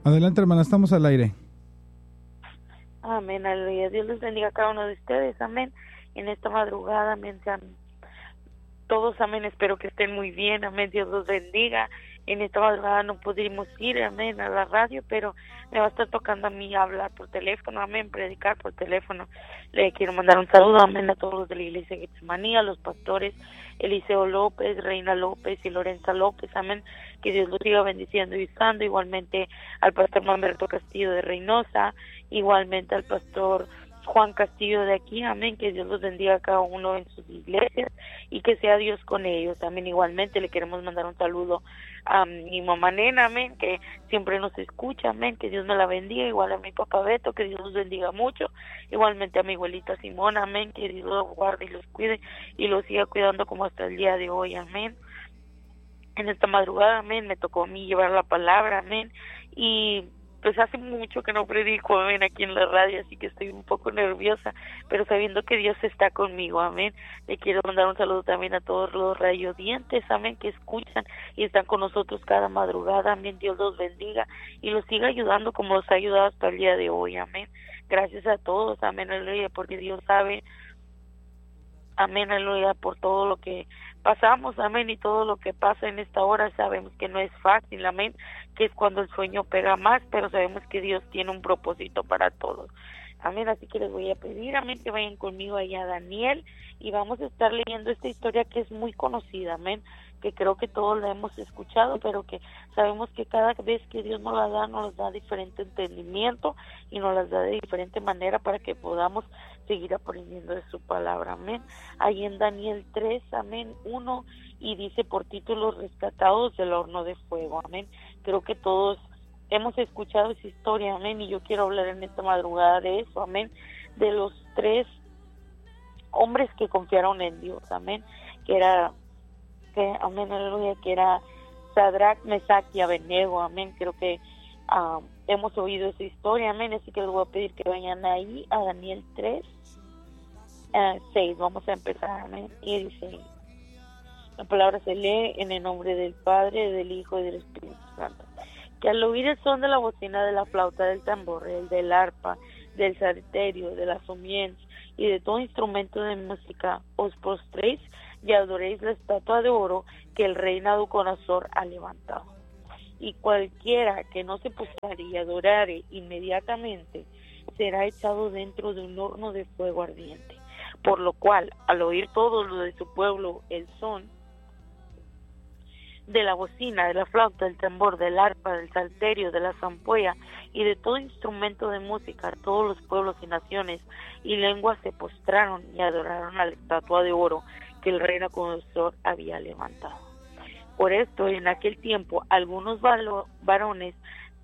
Adelante, hermana, estamos al aire. Amén, aleluya. Dios les bendiga a cada uno de ustedes, amén. En esta madrugada, amén, sean todos, amén, espero que estén muy bien, amén, Dios los bendiga. En esta madrugada no pudimos ir, amén, a la radio, pero me va a estar tocando a mí hablar por teléfono, amén, predicar por teléfono. Le quiero mandar un saludo, amén, a todos los de la iglesia Getsemaní, a los pastores Eliseo López, Reina López y Lorenza López, amén, que Dios los siga bendiciendo y usando, igualmente al pastor Mamberto Castillo de Reynosa, igualmente al pastor Juan Castillo de aquí, amén, que Dios los bendiga a cada uno en sus iglesias y que sea Dios con ellos, amén. Igualmente le queremos mandar un saludo a mi mamá Nena, amén, que siempre nos escucha, amén, que Dios me la bendiga, igual a mi papá Beto, que Dios los bendiga mucho, igualmente a mi abuelita Simona, amén, que Dios los guarde y los cuide y los siga cuidando como hasta el día de hoy, amén. En esta madrugada, amén, me tocó a mí llevar la palabra, amén, y pues hace mucho que no predico, amén, aquí en la radio, así que estoy un poco nerviosa, pero sabiendo que Dios está conmigo, amén. Le quiero mandar un saludo también a todos los radiodientes, amén, que escuchan y están con nosotros cada madrugada, amén. Dios los bendiga y los siga ayudando como los ha ayudado hasta el día de hoy, amén. Gracias a todos, amén, aleluya, porque Dios sabe, amén, aleluya, por todo lo que pasamos, amén, y todo lo que pasa en esta hora. Sabemos que no es fácil, amén, que es cuando el sueño pega más, pero sabemos que Dios tiene un propósito para todos, amén. Así que les voy a pedir, amén, que vayan conmigo allá a Daniel y vamos a estar leyendo esta historia que es muy conocida, amén, que creo que todos la hemos escuchado, pero que sabemos que cada vez que Dios nos da diferente entendimiento y nos las da de diferente manera para que podamos seguir aprendiendo de su palabra, amén. Ahí en Daniel 3, amén, 1, y dice por título rescatados del horno de fuego, amén. Creo que todos hemos escuchado esa historia, amén, y yo quiero hablar en esta madrugada de eso, amén, de los 3 hombres que confiaron en Dios, amén, amén, aleluya, que era Sadrach, Mesach y Abednego, amén. Creo que hemos oído esa historia, amén, así que les voy a pedir que vayan ahí a Daniel 3, 6, vamos a empezar, amén, y dice, la palabra se lee en el nombre del Padre, del Hijo y del Espíritu Santo. Que al oír el son de la bocina, de la flauta, del tambor, del arpa, del salterio, de la somienza y de todo instrumento de música, os postréis y adoréis la estatua de oro que el rey Nabucodonosor ha levantado. Y cualquiera que no se postrare y adorare inmediatamente será echado dentro de un horno de fuego ardiente. Por lo cual, al oír todo lo de su pueblo el son de la bocina, de la flauta, del tambor, del arpa, del salterio, de la zampolla y de todo instrumento de música, todos los pueblos y naciones y lenguas se postraron y adoraron a la estatua de oro que el rey Nabucodonosor había levantado. Por esto, en aquel tiempo, algunos varones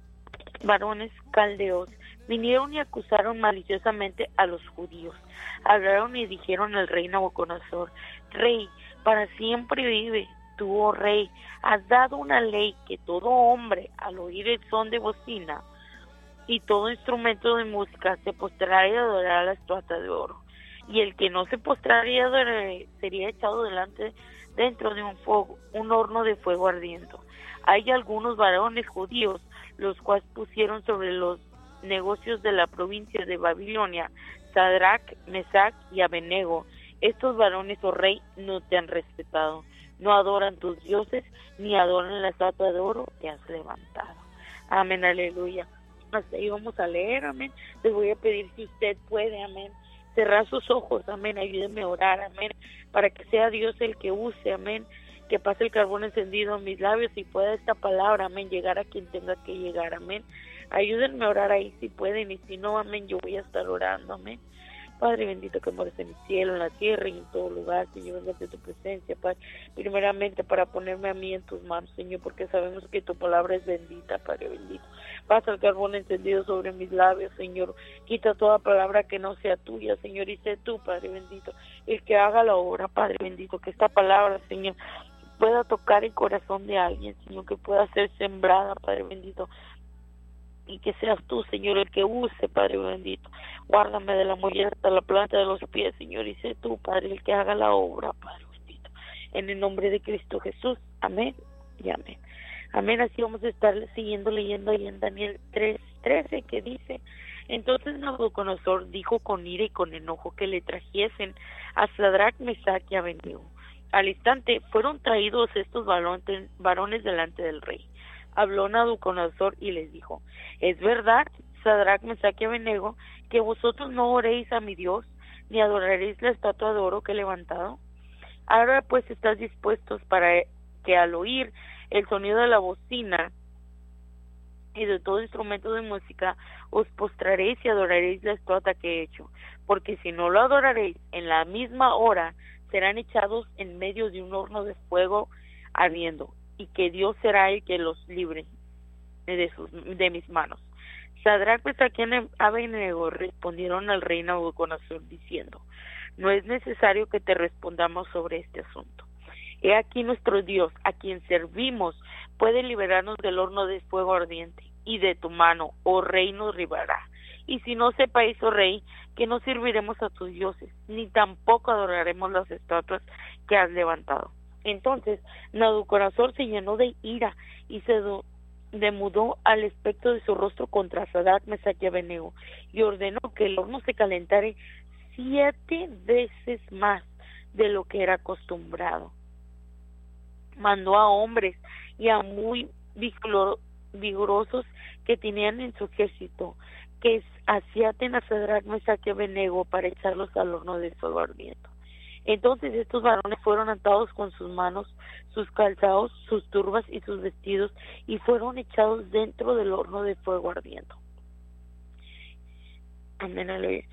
caldeos vinieron y acusaron maliciosamente a los judíos. Hablaron y dijeron al rey Nabucodonosor: Rey, para siempre vive. Tú, oh rey, has dado una ley que todo hombre, al oír el son de bocina y todo instrumento de música, se postrará y adorará a la estatua de oro. Y el que no se postrará y adorará sería echado dentro de un horno de fuego ardiente. Hay algunos varones judíos, los cuales pusieron sobre los negocios de la provincia de Babilonia, Sadrach, Mesach y Abednego. Estos varones, oh rey, no te han respetado, no adoran tus dioses, ni adoran la estatua de oro que has levantado. Amén, aleluya. Hasta ahí vamos a leer, amén. Les voy a pedir si usted puede, amén, cerrar sus ojos, amén, ayúdenme a orar, amén, para que sea Dios el que use, amén, que pase el carbón encendido en mis labios y pueda esta palabra, amén, llegar a quien tenga que llegar, amén. Ayúdenme a orar ahí si pueden, y si no, amén, yo voy a estar orando, amén. Padre bendito que moras en el cielo, en la tierra y en todo lugar, Señor, venga de tu presencia, Padre, primeramente para ponerme a mí en tus manos, Señor, porque sabemos que tu palabra es bendita, Padre bendito. Pasa el carbón encendido sobre mis labios, Señor, quita toda palabra que no sea tuya, Señor, y sé tú, Padre bendito, el que haga la obra, Padre bendito, que esta palabra, Señor, pueda tocar el corazón de alguien, Señor, que pueda ser sembrada, Padre bendito, y que seas tú, Señor, el que use, Padre bendito. Guárdame de la mollera hasta la planta de los pies, Señor, y sé tú, Padre, el que haga la obra, Padre bendito. En el nombre de Cristo Jesús, amén y amén. Amén, así vamos a estar siguiendo leyendo ahí en Daniel 3:13, que dice: entonces Nabucodonosor dijo con ira y con enojo que le trajesen a Sadrach, Mesach y Abednego. Al instante fueron traídos estos varones delante del rey. Habló Nabucodonosor y les dijo: ¿es verdad, Sadrach, Mesach y Abednego, que vosotros no oréis a mi Dios, ni adoraréis la estatua de oro que he levantado? Ahora pues estás dispuestos para que al oír el sonido de la bocina y de todo instrumento de música os postraréis y adoraréis la estatua que he hecho, porque si no lo adoraréis, en la misma hora serán echados en medio de un horno de fuego ardiendo, y que Dios será el que los libre de mis manos. Sadrach, Mesach y Abednego respondieron al rey Nabucodonosor diciendo: no es necesario que te respondamos sobre este asunto. He aquí nuestro Dios, a quien servimos, puede liberarnos del horno de fuego ardiente, y de tu mano, oh rey, nos librará. Y si no sepáis, oh rey, que no serviremos a tus dioses, ni tampoco adoraremos las estatuas que has levantado. Entonces Nabucodonosor se llenó de ira y se demudó al aspecto de su rostro contra Sadrach, Mesach y Abednego, y ordenó que el horno se calentare 7 veces más de lo que era acostumbrado. Mandó a hombres y a muy vigorosos que tenían en su ejército que asiaten a Sadrach, Mesach y Abednego para echarlos al horno de fuego ardiente. Entonces estos varones fueron atados con sus manos, sus calzados, sus turbas y sus vestidos, y fueron echados dentro del horno de fuego ardiente. Amén, aleluya.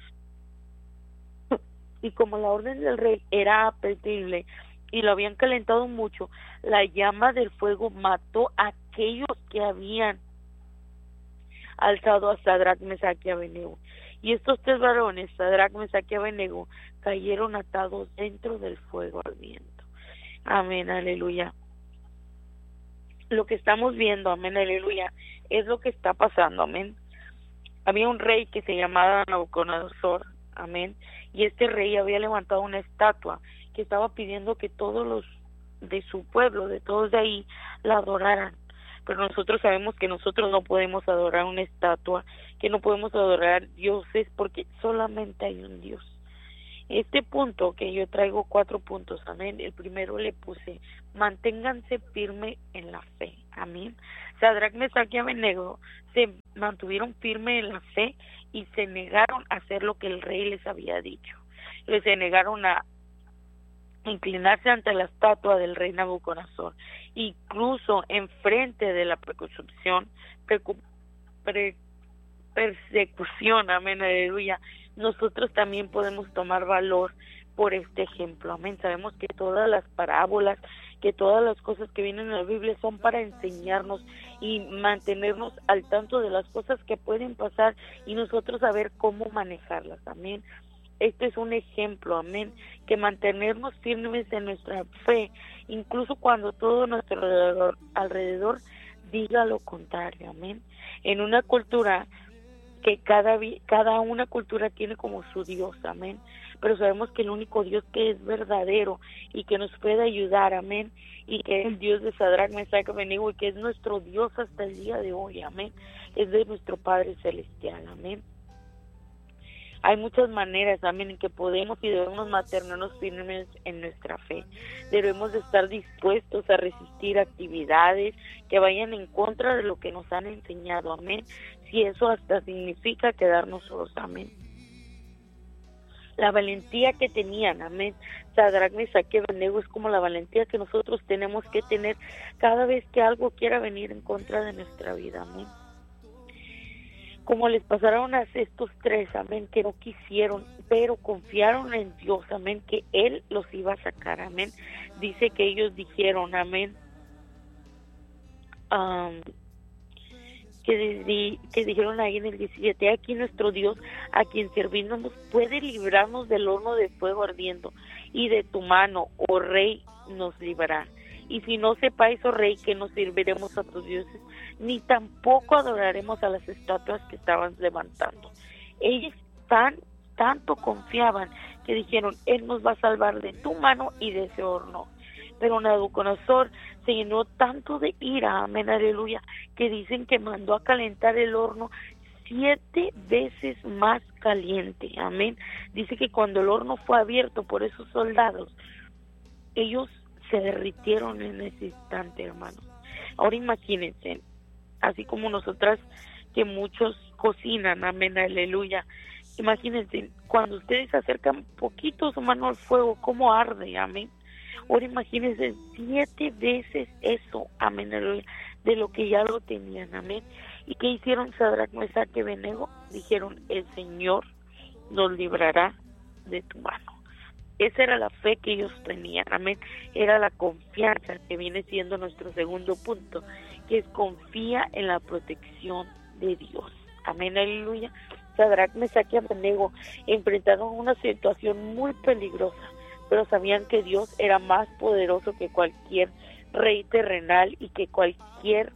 Y como la orden del rey era apetible y lo habían calentado mucho, la llama del fuego mató a aquellos que habían alzado a Sadrach, Mesach y Abednego. Y estos 3 varones, Sadrach, Mesach y Abednego, cayeron atados dentro del fuego ardiente. Amén, aleluya. Lo que estamos viendo, amén, aleluya, es lo que está pasando, amén. Había un rey que se llamaba Nabucodonosor, amén, y este rey había levantado una estatua que estaba pidiendo que todos los de su pueblo, de todos de ahí, la adoraran. Pero nosotros sabemos que nosotros no podemos adorar una estatua, que no podemos adorar dioses, porque solamente hay un Dios. Este punto que yo traigo 4 puntos, amén. El primero le puse: manténganse firme en la fe, amén. Sadrach, Mesach y Abednego se mantuvieron firmes en la fe y se negaron a hacer lo que el rey les había dicho. Se negaron a inclinarse ante la estatua del rey Nabucodonosor, incluso en frente de la persecución, amén, aleluya. Nosotros también podemos tomar valor por este ejemplo, amén. Sabemos que todas las parábolas, que todas las cosas que vienen en la Biblia son para enseñarnos y mantenernos al tanto de las cosas que pueden pasar y nosotros saber cómo manejarlas, amén. Este es un ejemplo, amén, que mantenernos firmes en nuestra fe, incluso cuando todo nuestro alrededor diga lo contrario, amén. En una cultura que cada una cultura tiene como su Dios, amén, pero sabemos que el único Dios que es verdadero y que nos puede ayudar, amén, y que es el Dios de Sadrach, Mesach y Abednego, y que es nuestro Dios hasta el día de hoy, amén, es de nuestro Padre Celestial, amén. Hay muchas maneras, amén, en que podemos y debemos mantenernos firmes en nuestra fe. Debemos de estar dispuestos a resistir actividades que vayan en contra de lo que nos han enseñado, amén. Si eso hasta significa quedarnos solos, amén. La valentía que tenían, amén, Sadrach, Mesach y Abednego, es como la valentía que nosotros tenemos que tener cada vez que algo quiera venir en contra de nuestra vida, amén. Como les pasaron a estos 3, amén, que no quisieron, pero confiaron en Dios, amén, que Él los iba a sacar, amén. Dice que ellos dijeron, amén, que dijeron ahí en el 17: aquí nuestro Dios, a quien servimos, puede librarnos del horno de fuego ardiendo, y de tu mano, oh rey, nos librará. Y si no sepáis, oh rey, que no serviremos a tus dioses, ni tampoco adoraremos a las estatuas que estaban levantando. Ellos tanto confiaban que dijeron: Él nos va a salvar de tu mano y de ese horno. Pero Nabucodonosor se llenó tanto de ira, amén, aleluya, que dicen que mandó a calentar el horno 7 veces más caliente, amén. Dice que cuando el horno fue abierto por esos soldados, ellos se derritieron en ese instante, hermanos. Ahora imagínense, así como nosotras que muchos cocinan, amén, aleluya. Imagínense, cuando ustedes acercan poquito su mano al fuego, cómo arde, amén. Ahora imagínense 7 veces eso, amén, aleluya, de lo que ya lo tenían, amén. ¿Y qué hicieron Sadrach, Mesach y Abednego? Dijeron, el Señor nos librará de tu mano. Esa era la fe que ellos tenían, amén. Era la confianza, que viene siendo nuestro segundo punto, que es confía en la protección de Dios, amén, aleluya. Sadrach, Mesach y Abednego enfrentaron una situación muy peligrosa, pero sabían que Dios era más poderoso que cualquier rey terrenal y que cualquier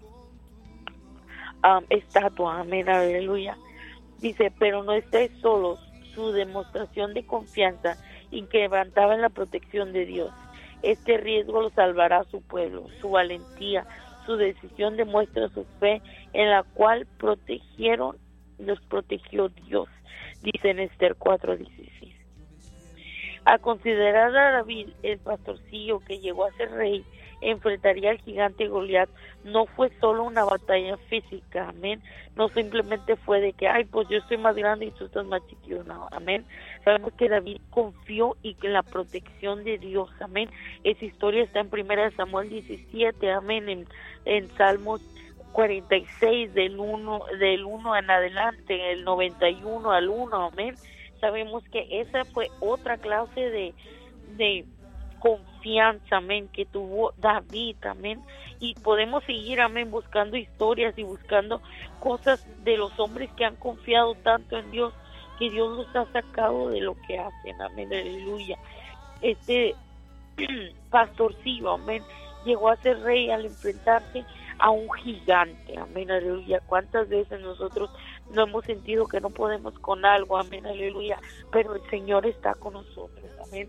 estatua, amén, aleluya. Dice, pero no estáis solos. Su demostración de confianza inquebrantable en la protección de Dios. Este riesgo lo salvará a su pueblo. Su valentía, su decisión demuestra su fe, en la cual los protegió Dios, dice en Esther 4:16. A considerar a David, el pastorcillo que llegó a ser rey, enfrentaría al gigante Goliat, no fue solo una batalla física, amén. No simplemente fue de que, ay, pues yo soy más grande y tú estás más chiquito, no, amén. Sabemos que David confió y que la protección de Dios, amén. Esa historia está en 1 Samuel 17, amén, en Salmos 46 del 1 en adelante, el 91 al 1, amén. Sabemos que esa fue otra clase de confianza, amén, que tuvo David, amén, y podemos seguir, amén, buscando historias y buscando cosas de los hombres que han confiado tanto en Dios, que Dios los ha sacado de lo que hacen, amén, aleluya. Este pastorcillo, amén, llegó a ser rey al enfrentarse a un gigante, amén, aleluya. ¿Cuántas veces nosotros no hemos sentido que no podemos con algo, amén, aleluya, pero el Señor está con nosotros, amén?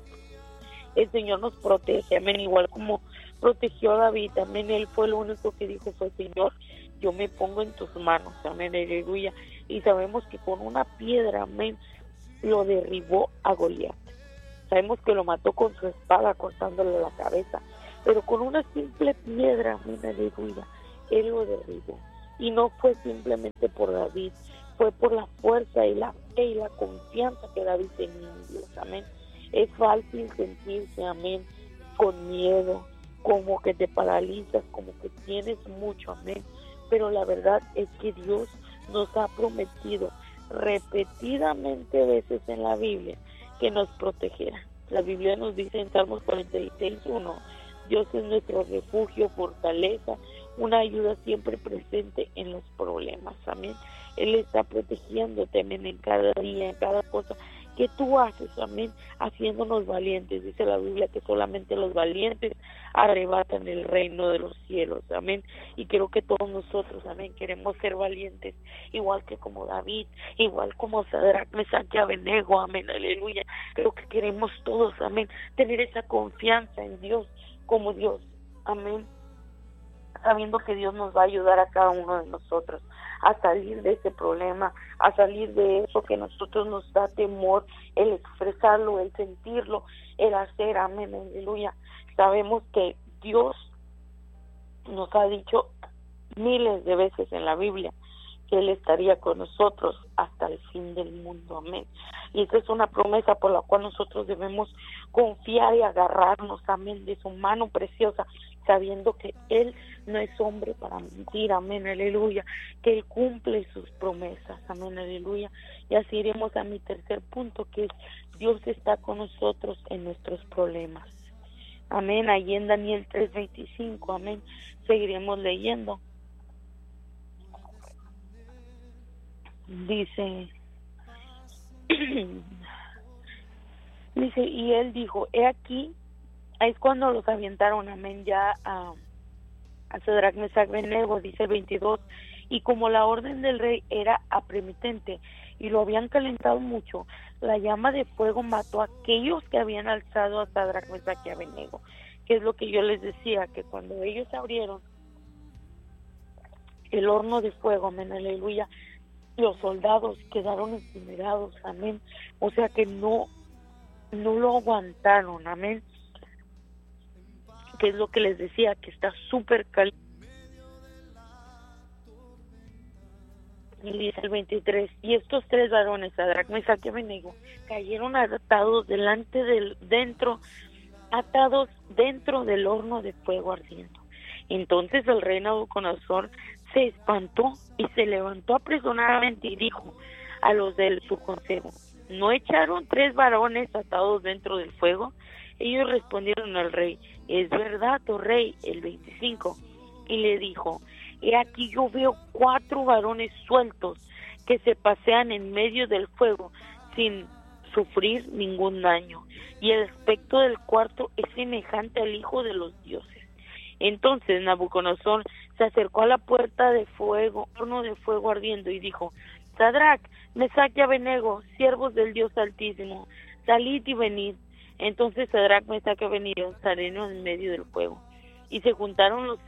El Señor nos protege, amén, igual como protegió a David, amén. Él fue el único que dijo, fue, Señor, yo me pongo en tus manos, amén, aleluya. Y sabemos que con una piedra, amén, lo derribó a Goliat. Sabemos que lo mató con su espada, cortándole la cabeza, pero con una simple piedra, amén, aleluya, él lo derribó. Y no fue simplemente por David, fue por la fuerza y la fe y la confianza que David tenía en Dios, amén. Es fácil sentirse, amén, con miedo, como que te paralizas, como que tienes mucho, amén. Pero la verdad es que Dios nos ha prometido repetidamente veces en la Biblia que nos protegerá. La Biblia nos dice en Salmos 46:1, Dios es nuestro refugio, fortaleza, una ayuda siempre presente en los problemas, amén. Él está protegiéndote, amén, en cada día, en cada cosa que tú haces, amén, haciéndonos valientes. Dice la Biblia que solamente los valientes arrebatan el reino de los cielos, amén. Y creo que todos nosotros, amén, queremos ser valientes, igual que como David, igual como Sadrach, Mesach y Abednego, amén, aleluya. Creo que queremos todos, amén, tener esa confianza en Dios como Dios, amén, sabiendo que Dios nos va a ayudar a cada uno de nosotros a salir de ese problema, a salir de eso que a nosotros nos da temor, el expresarlo, el sentirlo, el hacer, amén, aleluya. Sabemos que Dios nos ha dicho miles de veces en la Biblia que Él estaría con nosotros hasta el fin del mundo, amén. Y esa es una promesa por la cual nosotros debemos confiar y agarrarnos, amén, de su mano preciosa, sabiendo que Él no es hombre para mentir, amén, aleluya, que Él cumple sus promesas, amén, aleluya. Y así iremos a mi tercer punto, que es Dios está con nosotros en nuestros problemas, amén. Ahí en Daniel 3:25, amén, seguiremos leyendo. Dice, y él dijo, he aquí, es cuando los aventaron, amén, ya a Sadrach, Mesach y Abednego, dice el 22, y como la orden del rey era apremiante y lo habían calentado mucho, la llama de fuego mató a aquellos que habían alzado a Sadrach, Mesach y Abednego. ¿Qué es lo que yo les decía? Que cuando ellos abrieron el horno de fuego, amén, aleluya, los soldados quedaron incinerados, amén. O sea que no lo aguantaron, amén. Que es lo que les decía, que está súper caliente. Y dice el 23, y estos tres varones, Sadrac, Mesach y Abednego, cayeron atados atados dentro del horno de fuego ardiendo. Entonces el rey Nabucodonosor se espantó y se levantó apresuradamente y dijo a los de su consejo, ¿no echaron tres varones atados dentro del fuego? Ellos respondieron al rey, es verdad, oh rey, el 25, y le dijo, he aquí yo veo 4 varones sueltos que se pasean en medio del fuego sin sufrir ningún daño, y el aspecto del cuarto es semejante al Hijo de los dioses. Entonces Nabucodonosor se acercó a la puerta de fuego, horno de fuego ardiendo, y dijo, Sadrac, Mesach y Abednego, siervos del Dios Altísimo, salid y venid. Entonces Sadrac, Mesach y Abednego salieron en medio del fuego, y se juntaron los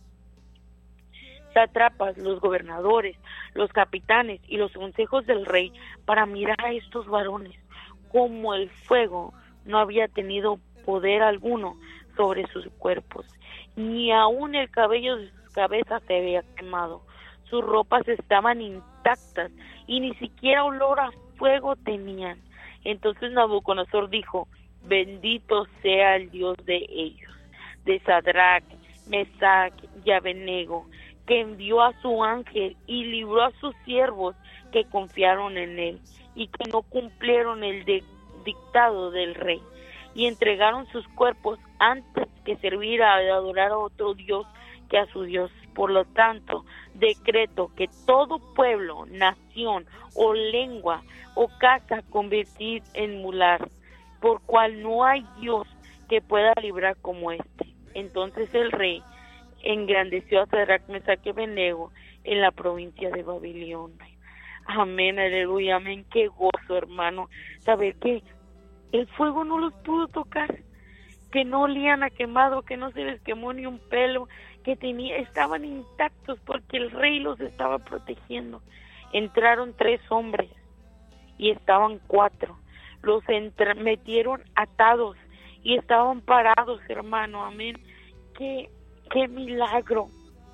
sátrapas, los gobernadores, los capitanes y los consejos del rey para mirar a estos varones, como el fuego no había tenido poder alguno sobre sus cuerpos, ni aun el cabello de sus cabezas se había quemado, sus ropas estaban intactas y ni siquiera olor a fuego tenían. Entonces Nabucodonosor dijo, bendito sea el Dios de ellos, de Sadrac, Mesach y Abednego, que envió a su ángel y libró a sus siervos que confiaron en él y que no cumplieron el dictado del rey y entregaron sus cuerpos antes que servir a adorar a otro Dios que a su Dios. Por lo tanto, decreto que todo pueblo, nación o lengua o casa convertid en mular, por cual no hay Dios que pueda librar como este. Entonces el rey engrandeció a Sadrac, Mesach y Abednego en la provincia de Babilonia. Amén, aleluya, amén. Qué gozo, hermano, saber que el fuego no los pudo tocar, que no olían a quemado, que no se les quemó ni un pelo, que estaban intactos porque el rey los estaba protegiendo. Entraron 3 hombres y estaban 4. Los metieron atados y estaban parados, hermano, amén. Qué milagro,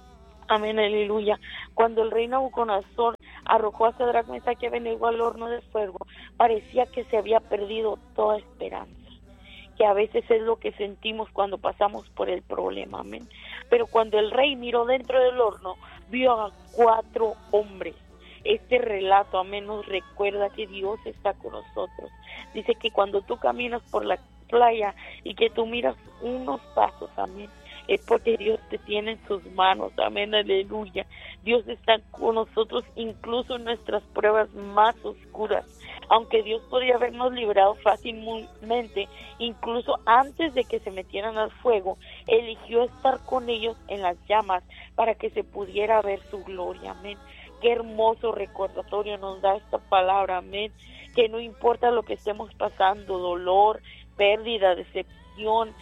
amén, aleluya. Cuando el rey Nabucodonosor arrojó a Sadrac, Mesach y Abednego al horno de fuego, parecía que se había perdido toda esperanza, que a veces es lo que sentimos cuando pasamos por el problema, amén. Pero cuando el rey miró dentro del horno, vio a 4 hombres. Este relato, amén, nos recuerda que Dios está con nosotros. Dice que cuando tú caminas por la playa y que tú miras unos pasos, amén, es porque Dios te tiene en sus manos, amén, aleluya. Dios está con nosotros incluso en nuestras pruebas más oscuras. Aunque Dios podría habernos librado fácilmente, incluso antes de que se metieran al fuego, eligió estar con ellos en las llamas para que se pudiera ver su gloria, amén. Qué hermoso recordatorio nos da esta palabra, amén, que no importa lo que estemos pasando, dolor, pérdida, decepción,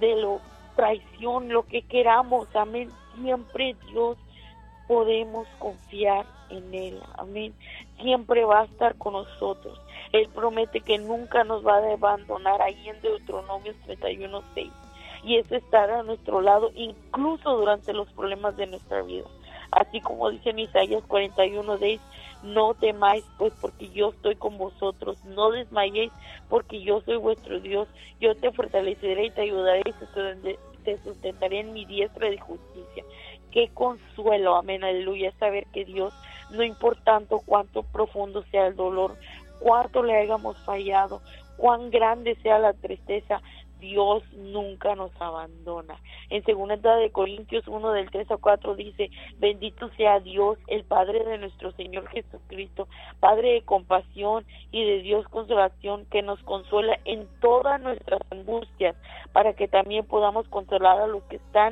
traición, lo que queramos, amén, siempre Dios podemos confiar en Él, amén, siempre va a estar con nosotros. Él promete que nunca nos va a abandonar, ahí en Deuteronomio 31:6, y eso estará a nuestro lado incluso durante los problemas de nuestra vida. Así como dice en Isaías 41:6, no temáis, pues porque yo estoy con vosotros, no desmayéis, porque yo soy vuestro Dios, yo te fortaleceré y te ayudaré y te sustentaré en mi diestra de justicia. Qué consuelo, amén, aleluya, saber que Dios, no importando cuánto profundo sea el dolor, cuánto le hayamos fallado, cuán grande sea la tristeza, Dios nunca nos abandona. En 2 de Corintios 1 del 3 a 4 dice, bendito sea Dios, el Padre de nuestro Señor Jesucristo, Padre de compasión y de Dios consolación, que nos consuela en todas nuestras angustias, para que también podamos consolar a los que están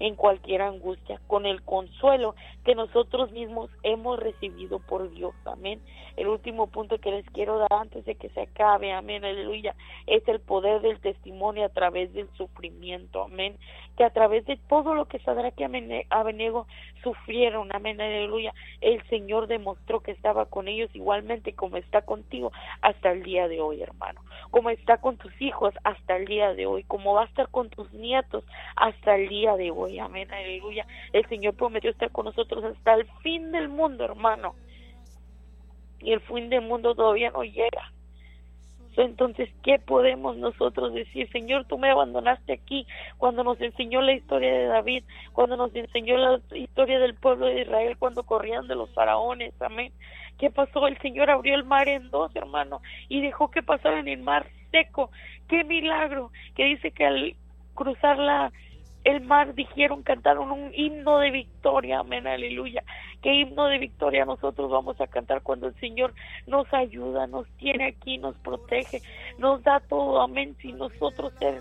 en cualquier angustia, con el consuelo que nosotros mismos hemos recibido por Dios, amén. El último punto que les quiero dar antes de que se acabe, amén, aleluya, es el poder del testimonio a través del sufrimiento, amén, que a través de todo lo que Sadrach y Abednego sufrieron, amén, aleluya, el Señor demostró que estaba con ellos igualmente como está contigo hasta el día de hoy, hermano, como está con tus hijos hasta el día de hoy, como va a estar con tus nietos hasta el día de hoy, amén, aleluya. El Señor prometió estar con nosotros hasta el fin del mundo, hermano, y el fin del mundo todavía no llega. Entonces, ¿qué podemos nosotros decir? Señor, tú me abandonaste aquí cuando nos enseñó la historia de David, cuando nos enseñó la historia del pueblo de Israel, cuando corrían de los faraones, amén. ¿Qué pasó? El Señor abrió el mar en dos, hermano, y dejó que pasaran el mar seco. ¡Qué milagro! Que dice que al cruzar el mar cantaron un himno de victoria, amén, aleluya. ¿Qué himno de victoria nosotros vamos a cantar cuando el Señor nos ayuda, nos tiene aquí, nos protege, nos da todo, amén, sin nosotros ser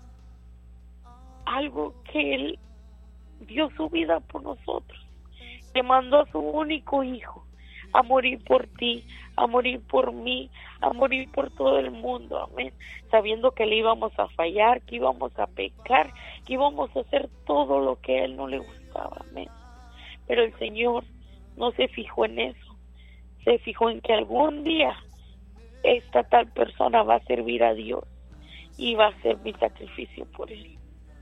algo que Él dio su vida por nosotros, que mandó a su único hijo a morir por ti, a morir por mí, a morir por todo el mundo, amén, sabiendo que le íbamos a fallar, que íbamos a pecar, que íbamos a hacer todo lo que a Él no le gustaba, amén. Pero el Señor no se fijó en eso, se fijó en que algún día esta tal persona va a servir a Dios y va a ser mi sacrificio por Él.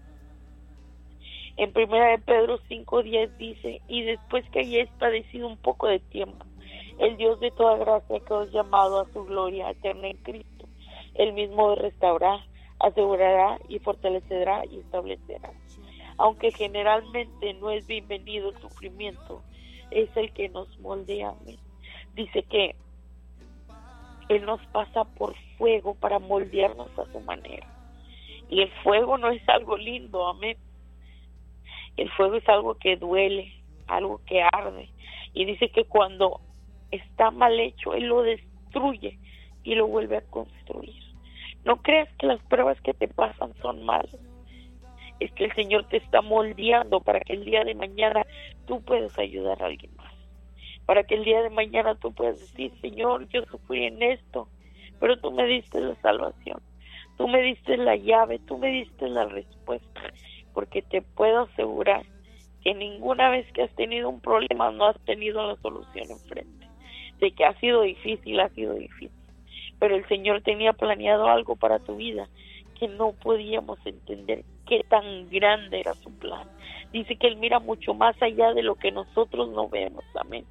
En 1 de Pedro 5:10 dice, y después que hayáis padecido un poco de tiempo, el Dios de toda gracia que os ha llamado a su gloria eterna en Cristo, Él mismo os restaurará, asegurará y fortalecerá y establecerá. Aunque generalmente no es bienvenido el sufrimiento, es el que nos moldea, amén. Dice que Él nos pasa por fuego para moldearnos a su manera. Y el fuego no es algo lindo, amén. El fuego es algo que duele, algo que arde. Y dice que cuando está mal hecho, Él lo destruye y lo vuelve a construir. No creas que las pruebas que te pasan son malas. Es que el Señor te está moldeando para que el día de mañana tú puedas ayudar a alguien más. Para que el día de mañana tú puedas decir, Señor, yo sufrí en esto, pero tú me diste la salvación. Tú me diste la llave, tú me diste la respuesta. Porque te puedo asegurar que ninguna vez que has tenido un problema no has tenido la solución enfrente. De que ha sido difícil. Pero el Señor tenía planeado algo para tu vida que no podíamos entender qué tan grande era su plan. Dice que Él mira mucho más allá de lo que nosotros no vemos, amén.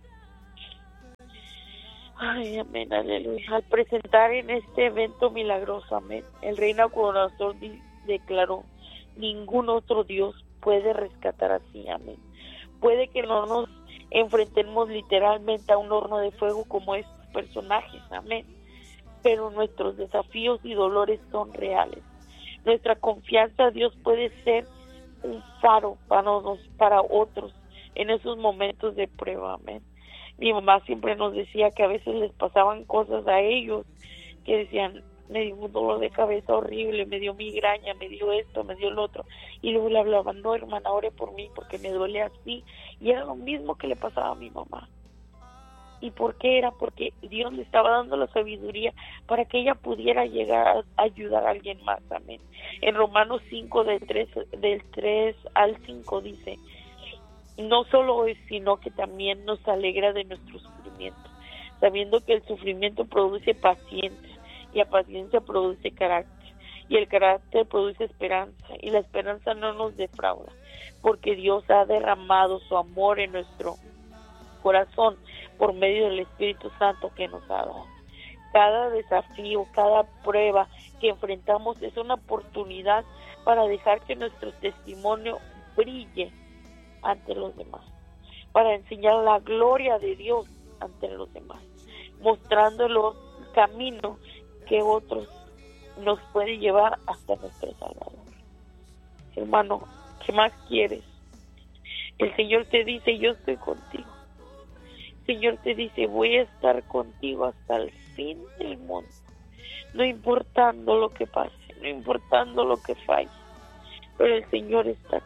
Ay, amén, aleluya. Al presentar en este evento milagroso, amén, el rey Nabucodonosor declaró, ningún otro Dios puede rescatar así, amén. Puede que no nos enfrentemos literalmente a un horno de fuego como estos personajes, amén, pero nuestros desafíos y dolores son reales. Nuestra confianza a Dios puede ser un faro para otros en esos momentos de prueba, amén. Mi mamá siempre nos decía que a veces les pasaban cosas a ellos que decían, me dio un dolor de cabeza horrible, me dio migraña, me dio esto, me dio lo otro, y luego le hablaban, no, hermana, ore por mí porque me duele así, y era lo mismo que le pasaba a mi mamá. ¿Y por qué era? Porque Dios le estaba dando la sabiduría para que ella pudiera llegar a ayudar a alguien más, amén. En Romanos 5 del 3 al 5 dice, no solo es, sino que también nos alegra de nuestro sufrimiento, sabiendo que el sufrimiento produce paciencia, y la paciencia produce carácter, y el carácter produce esperanza, y la esperanza no nos defrauda, porque Dios ha derramado su amor en nuestro corazón por medio del Espíritu Santo que nos ha dado. Cada desafío, cada prueba que enfrentamos es una oportunidad para dejar que nuestro testimonio brille ante los demás, para enseñar la gloria de Dios ante los demás, mostrándolos el camino que otros nos puede llevar hasta nuestro Salvador. Hermano, ¿qué más quieres? El Señor te dice, yo estoy contigo. El Señor te dice, voy a estar contigo hasta el fin del mundo, no importando lo que pase, no importando lo que falle, pero el Señor está contigo.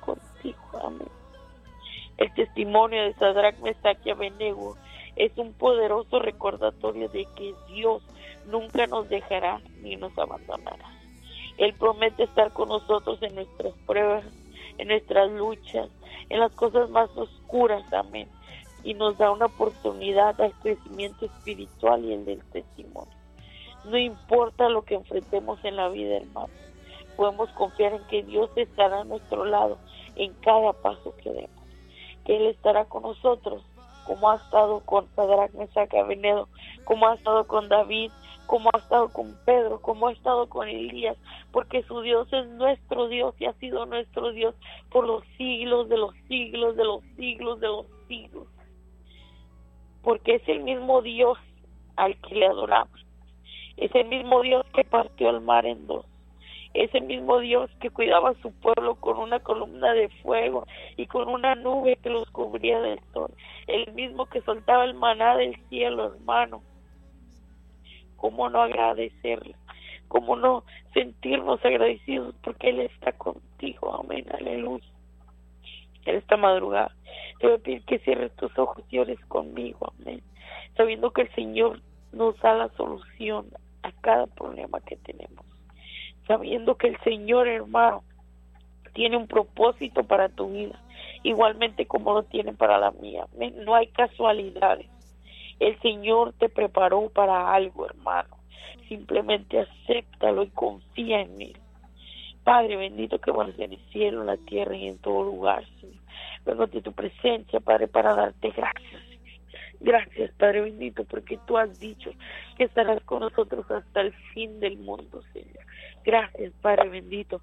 contigo. Amén. El testimonio de Sadrach, Mesach y Abednego es un poderoso recordatorio de que Dios nunca nos dejará ni nos abandonará. Él promete estar con nosotros en nuestras pruebas, en nuestras luchas, en las cosas más oscuras, amén. Y nos da una oportunidad al crecimiento espiritual y el del testimonio. No importa lo que enfrentemos en la vida, hermano, podemos confiar en que Dios estará a nuestro lado en cada paso que demos, que Él estará con nosotros, como ha estado con Sadrach, Mesach y Abednego, como ha estado con David, como ha estado con Pedro, como ha estado con Elías, porque su Dios es nuestro Dios y ha sido nuestro Dios por los siglos de los siglos de los siglos de los siglos, porque es el mismo Dios al que le adoramos, es el mismo Dios que partió el mar en dos, es el mismo Dios que cuidaba a su pueblo con una columna de fuego y con una nube que los cubría del sol, el mismo que soltaba el maná del cielo, hermano. ¿Cómo no agradecerle? ¿Cómo no sentirnos agradecidos? Porque Él está contigo, amén, aleluya. En esta madrugada te voy a pedir que cierres tus ojos y ores conmigo, amén, sabiendo que el Señor nos da la solución a cada problema que tenemos, sabiendo que el Señor, hermano, tiene un propósito para tu vida, igualmente como lo tiene para la mía, amén. No hay casualidades. El Señor te preparó para algo, hermano. Simplemente acéptalo y confía en Él. Padre bendito que moras en el cielo, en la tierra y en todo lugar, Señor. Vengo ante tu presencia, Padre, para darte gracias. Gracias, Padre bendito, porque tú has dicho que estarás con nosotros hasta el fin del mundo, Señor. Gracias, Padre bendito,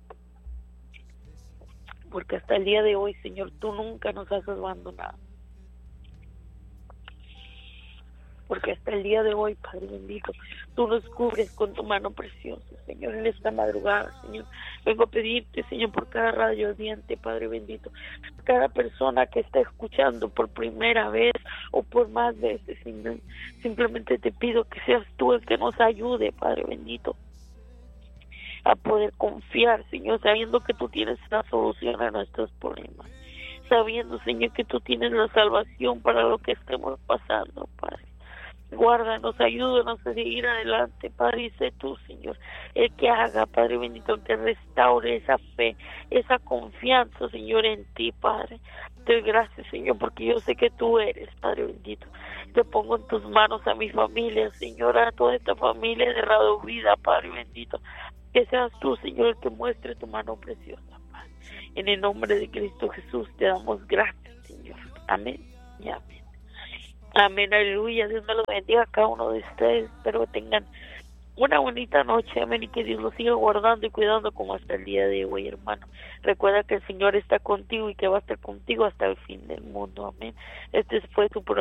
porque hasta el día de hoy, Señor, tú nunca nos has abandonado. Porque hasta el día de hoy, Padre bendito, tú nos cubres con tu mano preciosa, Señor, en esta madrugada, Señor. Vengo a pedirte, Señor, por cada radio audiente, Padre bendito, cada persona que está escuchando por primera vez o por más veces, Señor. Simplemente te pido que seas tú el que nos ayude, Padre bendito, a poder confiar, Señor, sabiendo que tú tienes la solución a nuestros problemas. Sabiendo, Señor, que tú tienes la salvación para lo que estemos pasando, Padre. Guárdanos, ayúdanos a seguir adelante, Padre, y sé tú, Señor, el que haga, Padre bendito, el que restaure esa fe, esa confianza, Señor, en ti, Padre. Te doy gracias, Señor, porque yo sé que tú eres, Padre bendito. Te pongo en tus manos a mi familia, Señor, a toda esta familia de Radio Vida, Padre bendito. Que seas tú, Señor, el que muestre tu mano preciosa, Padre. En el nombre de Cristo Jesús te damos gracias, Señor. Amén y amén. Amén, aleluya. Dios me los bendiga a cada uno de ustedes. Espero que tengan una bonita noche, amén, y que Dios los siga guardando y cuidando como hasta el día de hoy, hermano. Recuerda que el Señor está contigo y que va a estar contigo hasta el fin del mundo, amén. Este fue su programa.